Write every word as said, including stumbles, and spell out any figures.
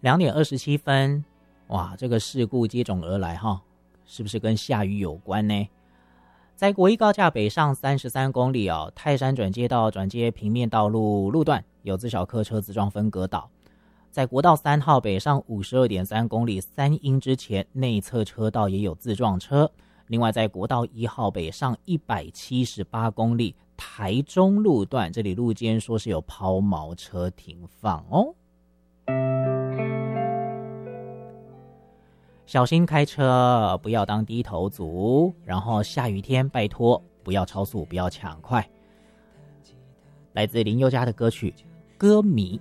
两点二十七分，哇，这个事故接踵而来哈，是不是跟下雨有关呢？在国一高架北上三十三公里哦，泰山转接道转接平面道路路段有自小客车自撞分隔岛。在国道三号北上五十二点三公里三英之前内侧车道也有自撞车。另外在国道一号北上一百七十八公里台中路段，这里路肩说是有抛锚车停放哦。小心开车，不要当低头族，然后下雨天拜托不要超速，不要抢快。来自林宥嘉的歌曲《歌迷》。